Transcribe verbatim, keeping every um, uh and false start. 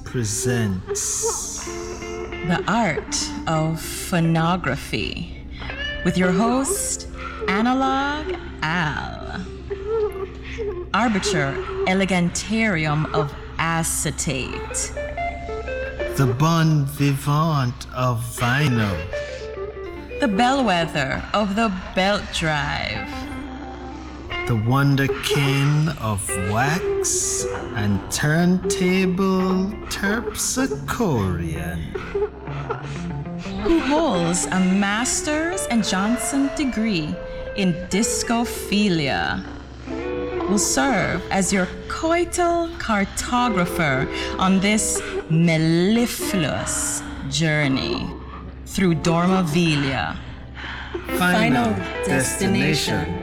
presents The Art of Phonography with your host, Analog Al, Arbiter Elegantarium of Acetate, the bon vivant of vinyl, the bellwether of the belt drive, the wonderkin of wax and turntable terpsichorean, who holds a master's and Johnson degree in discophilia, will serve as your coital cartographer on this mellifluous journey through Dormavilla. Final, Final destination. destination.